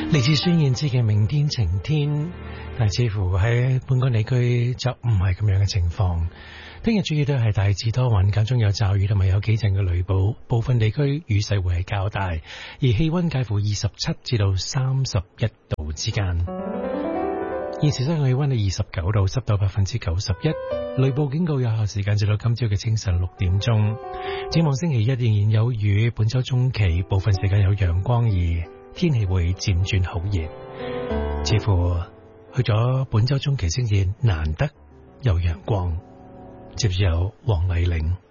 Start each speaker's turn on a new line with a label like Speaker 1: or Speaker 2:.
Speaker 1: 嚟自孫燕姿嘅明天晴天，但係似乎喺本港地區就唔係咁樣嘅情況。聽日主要都係大致多雲，間中有驟雨同埋有幾陣嘅雷暴，部分地區雨勢會係較大，而氣溫介乎27至到31度之間。現時室外氣溫係29度，濕度91%，雷暴警告有效時間至到今朝嘅清晨6點鐘。展望星期一仍然有雨，本周中期部分時間有陽光，而天氣會漸轉好熱，似乎去咗本周中期先至難得有陽光。接住有黃麗玲。